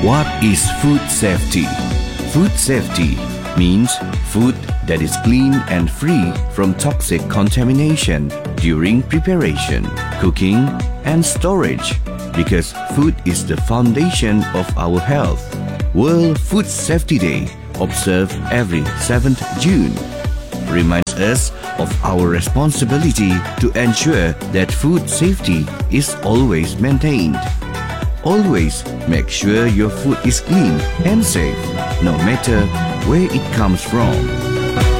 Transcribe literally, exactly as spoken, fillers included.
What is food safety? Food safety means food that is clean and free from toxic contamination during preparation, cooking, and storage, because food is the foundation of our health. World Food Safety Day, observed every seventh June, reminds us of our responsibility to ensure that food safety is always maintained. Always make sure your food is clean and safe, no matter where it comes from.